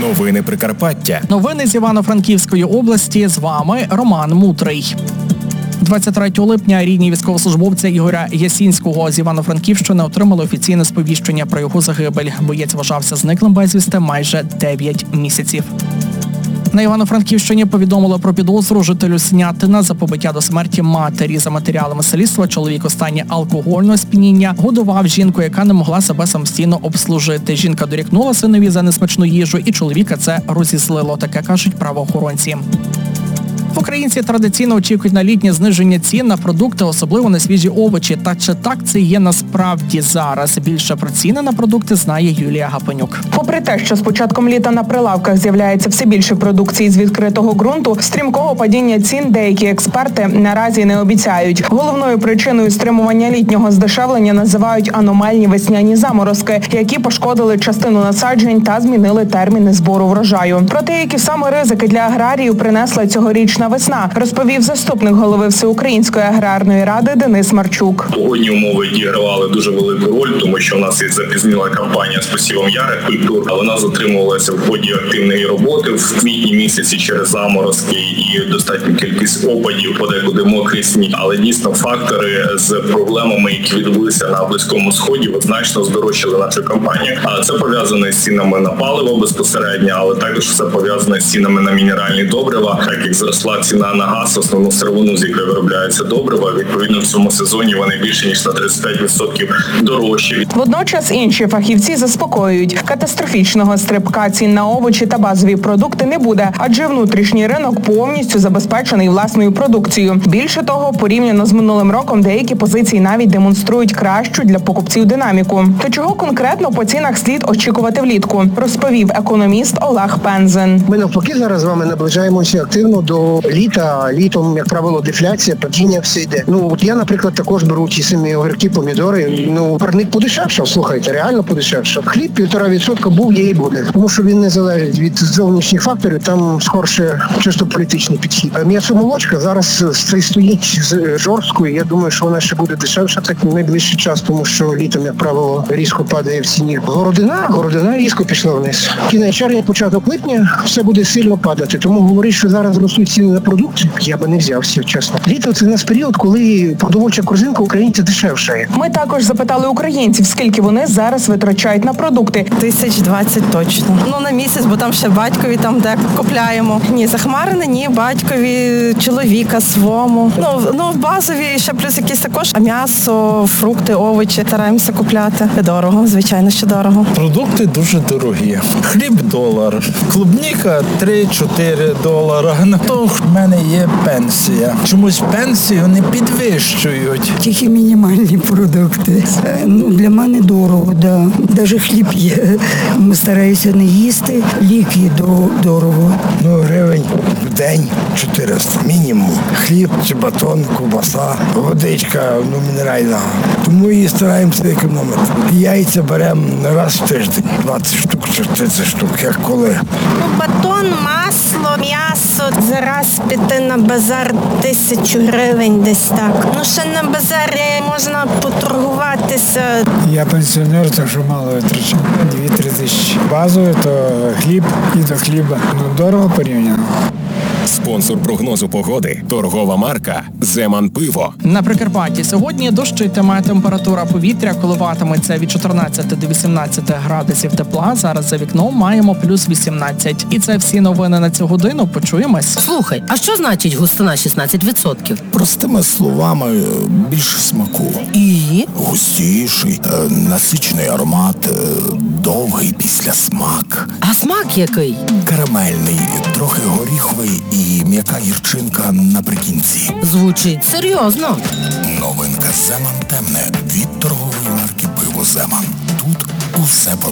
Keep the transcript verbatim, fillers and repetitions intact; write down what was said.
Новини Прикарпаття. Новини з Івано-Франківської області. З вами Роман Мутрий. двадцять третього липня рідні військовослужбовця Ігоря Ясінського з Івано-Франківщини отримали офіційне сповіщення про його загибель. Боєць вважався зниклим безвісти майже дев'ять місяців. На Івано-Франківщині повідомили про підозру жителю Снятина за побиття до смерті матері. За матеріалами слідства, чоловік у стані алкогольного сп'яніння годував жінку, яка не могла себе самостійно обслужити. Жінка дорікнула синові за несмачну їжу, і чоловіка це розізлило. Таке кажуть правоохоронці. Українці традиційно очікують на літнє зниження цін на продукти, особливо на свіжі овочі. Та чи так це є насправді зараз? Більше про ціни на продукти знає Юлія Гапенюк. Попри те, що з початком літа на прилавках з'являється все більше продукції з відкритого ґрунту, стрімкого падіння цін деякі експерти наразі не обіцяють. Головною причиною стримування літнього здешевлення називають аномальні весняні заморозки, які пошкодили частину насаджень та змінили терміни збору врожаю. Проте, які саме ризики для аграріїв принесла цьогорічна весна, розповів заступник голови Всеукраїнської аграрної ради Денис Марчук. Погодні умови відігравали дуже велику роль, тому що у нас є запізніла кампанія з посівом ярих культур, а вона затримувалася в ході активної роботи в квітні місяці через заморозки і достатню кількість опадів, подекуди мокрий сніг. Але дійсно фактори з проблемами, які відбулися на Близькому Сході, значно здорожчали нашу кампанію. А це пов'язане з цінами на паливо безпосередньо, але також це пов'язане з цінами на мінеральні добрива, так як зросла ціна на газ, основну сировину, з якої виробляється добрива. Відповідно, в цьому сезоні вони більше ніж на тридцять п'ять відсотків дорожчі. Водночас інші фахівці заспокоюють, катастрофічного стрибка цін на овочі та базові продукти не буде, адже внутрішній ринок повністю забезпечений власною продукцією. Більше того, порівняно з минулим роком деякі позиції навіть демонструють кращу для покупців динаміку. То чого конкретно по цінах слід очікувати влітку, розповів економіст Олег Пензен. Ми навпаки зараз з вами наближаємося активно до літа. Літом, як правило, дефляція, падіння все йде. Ну, от я, наприклад, також беру ті самі огірки, помідори. Ну, парник подешевшав, слухайте, реально подешевшав. Хліб півтора відсотка був, є і буде. Тому що він не залежить від зовнішніх факторів, там скорше чисто політичний підхід. М'ясо-молочка зараз стоїть з жорсткою. Я думаю, що вона ще буде дешевшати в найближчий час, тому що літом, як правило, різко падає в ціні. Городина, городина різко пішла вниз. Кінець червня, початок липня все буде сильно падати. Тому говорить, що зараз ростуть ціни на продукти, я би не взявся, чесно. Літо – це у нас період, коли продовольча корзинка українців дешевшає. Ми також запитали українців, скільки вони зараз витрачають на продукти. Тисяч двадцять точно. Ну, на місяць, бо там ще батькові там де купляємо. Ні, захмарене, ні, батькові, чоловіка свому. Ну, ну, базові, ще плюс якісь також. А м'ясо, фрукти, овочі стараємося купляти. Дорого, звичайно, що дорого. Продукти дуже дорогі. Хліб – долар, клубніка – три-чотири долара. На то в мене є пенсія. Чомусь пенсію не підвищують. Тільки мінімальні продукти. Ну, для мене дорого, да. Навіть хліб є. Ми стараюся не їсти, ліки дорого. Ну, гривень в день чотириста мінімум. Хліб чи батон, ковбаса, водичка, ну, мінеральна. Тому і стараємося економити. Яйця беремо раз в тиждень, двадцять штук чи тридцять штук, як коли. Ну, батон, масло, м'ясо. Зараз піти на базар тисячу гривень десь так. Ну, ще на базарі можна поторгуватися. Я пенсіонер, так що мало витрачаю. Дві-три тисячі. Базовий, то хліб і до хліба. Ну, дорого порівняно. Спонсор прогнозу погоди – торгова марка «Земан Пиво». На Прикарпатті сьогодні дощитиме. Температура повітря коливатиметься від чотирнадцяти до вісімнадцяти градусів тепла. Зараз за вікном маємо плюс вісімнадцять. І це всі новини на цю годину. Почуємось. Слухай, а що значить густина шістнадцять відсотків? Простими словами, більше смаку. І? Густіший, насичений аромат, довгий післясмак. А смак який? Карамельний, трохи горіховий і м'яка гірчинка наприкінці. Звучить серйозно. Новинка «Земан Темне» від торгової марки «Пиво Земан». Тут усе по